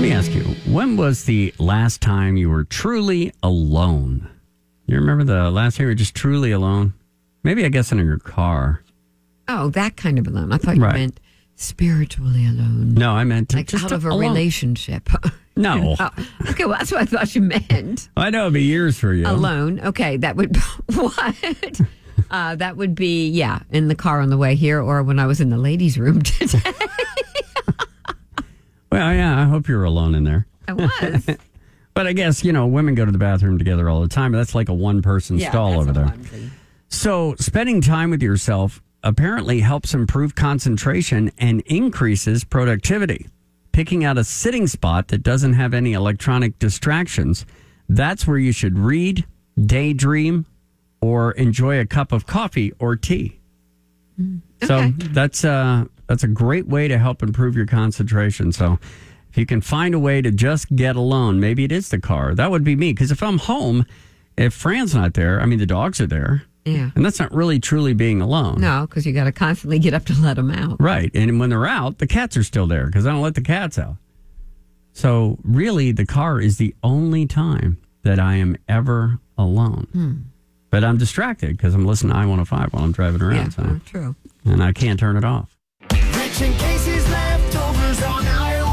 me ask you, when was the last time you were truly alone? You remember the last time you were just truly alone? Maybe, I guess, in your car. Oh, that kind of alone. I thought you meant spiritually alone. No, I meant like just out of a alone. Relationship. No. Oh, okay, well, that's what I thought you meant. I know it'd be years for you. Alone. Okay, that would what? That would be in the car on the way here, or when I was in the ladies' room today. Well, yeah, I hope you're alone in there. I was. But I guess, women go to the bathroom together all the time. But that's like a one-person stall over there. So spending time with yourself apparently helps improve concentration and increases productivity. Picking out a sitting spot that doesn't have any electronic distractions, that's where you should read, daydream, or enjoy a cup of coffee or tea. So that's a great way to help improve your concentration. So if you can find a way to just get alone, maybe it is the car. That would be me. Because if I'm home, if Fran's not there, the dogs are there. Yeah. And that's not really truly being alone. No, because you got to constantly get up to let them out. Right. And when they're out, the cats are still there because I don't let the cats out. So really, the car is the only time that I am ever alone. But I'm distracted because I'm listening to I-105 while I'm driving around. Yeah, true. And I can't turn it off. Rich and Casey's leftovers on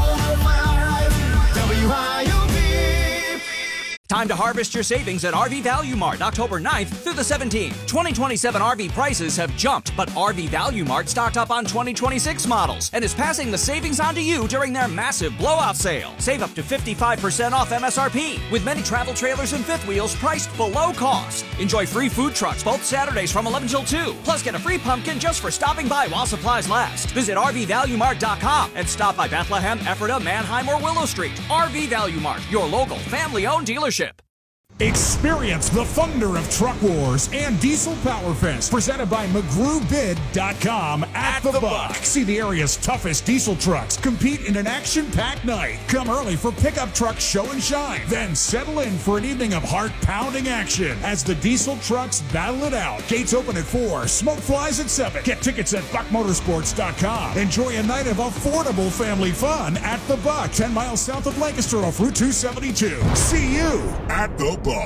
I-105 WIOB. Time to harvest your savings at RV Value Mart October 9th through the 17th. 2027 RV prices have jumped, but RV Value Mart stocked up on 2026 models and is passing the savings on to you during their massive blowout sale. Save up to 55% off MSRP with many travel trailers and fifth wheels priced below cost. Enjoy free food trucks both Saturdays from 11 till 2. Plus get a free pumpkin just for stopping by while supplies last. Visit RVValueMart.com and stop by Bethlehem, Ephrata, Manheim, or Willow Street. RV Value Mart, your local family-owned dealership. Experience the thunder of Truck Wars and Diesel Power Fest, presented by McGrewBid.com at the Buck. See the area's toughest diesel trucks compete in an action-packed night. Come early for pickup truck show and shine. Then settle in for an evening of heart-pounding action as the diesel trucks battle it out. Gates open at 4, smoke flies at 7. Get tickets at BuckMotorsports.com. Enjoy a night of affordable family fun at the Buck, 10 miles south of Lancaster off Route 272. See you at the Buck.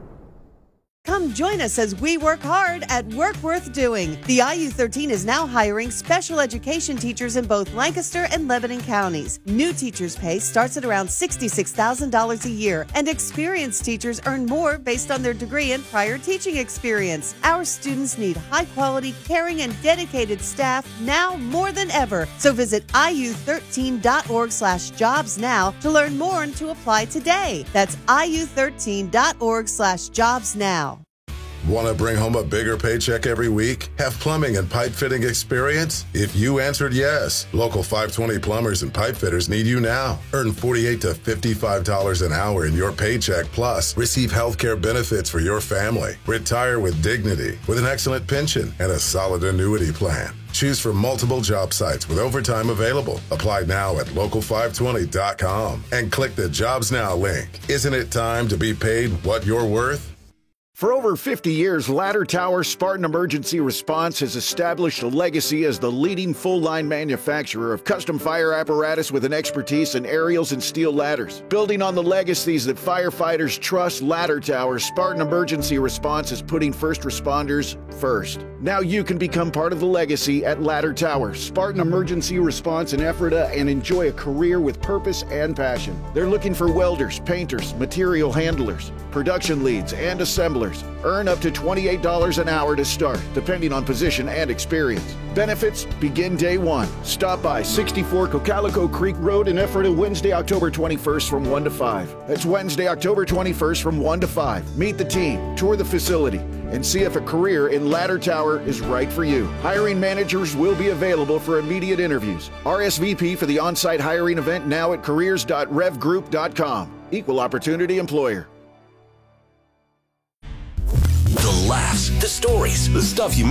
Come join us as we work hard at Work Worth Doing. The IU13 is now hiring special education teachers in both Lancaster and Lebanon counties. New teachers' pay starts at around $66,000 a year, and experienced teachers earn more based on their degree and prior teaching experience. Our students need high-quality, caring, and dedicated staff now more than ever. So visit iu13.org/jobs now to learn more and to apply today. That's iu13.org/jobs now. Want to bring home a bigger paycheck every week? Have plumbing and pipe fitting experience? If you answered yes, Local 520 plumbers and pipe fitters need you now. Earn $48 to $55 an hour in your paycheck, plus receive health care benefits for your family. Retire with dignity, with an excellent pension and a solid annuity plan. Choose from multiple job sites with overtime available. Apply now at local520.com and click the Jobs Now link. Isn't it time to be paid what you're worth? For over 50 years, Ladder Tower Spartan Emergency Response has established a legacy as the leading full-line manufacturer of custom fire apparatus with an expertise in aerials and steel ladders. Building on the legacies that firefighters trust, Ladder Tower Spartan Emergency Response is putting first responders first. Now you can become part of the legacy at Ladder Tower Spartan Emergency Response in Ephrata and enjoy a career with purpose and passion. They're looking for welders, painters, material handlers, production leads, and assemblers. Earn up to $28 an hour to start, depending on position and experience. Benefits begin day one. Stop by 64 Cocalico Creek Road in Ephrata Wednesday, October 21st from 1 to 5. That's Wednesday, October 21st from 1 to 5. Meet the team, tour the facility, and see if a career in Ladder Tower is right for you. Hiring managers will be available for immediate interviews. RSVP for the on-site hiring event now at careers.revgroup.com. Equal opportunity employer. The laughs, the stories, the stuff you